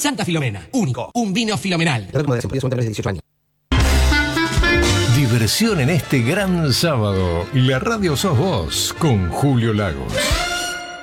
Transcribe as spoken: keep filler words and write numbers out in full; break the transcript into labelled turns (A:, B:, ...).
A: Santa Filomena, único, un vino filomenal.
B: dieciocho años.
C: Diversión en este gran sábado. La radio sos vos con Julio Lagos.